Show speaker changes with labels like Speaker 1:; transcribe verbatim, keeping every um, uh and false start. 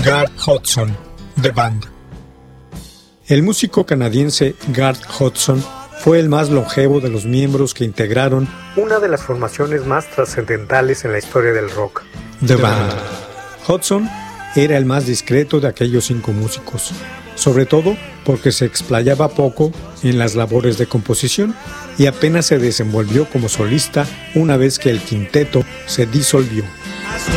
Speaker 1: Garth Hudson, The Band. El músico canadiense Garth Hudson fue el más longevo de los miembros que integraron una de las formaciones más trascendentales en la historia del rock, The Band. Hudson era el más discreto de aquellos cinco músicos, sobre todo porque se explayaba poco en las labores de composición y apenas se desenvolvió como solista una vez que el quinteto se disolvió.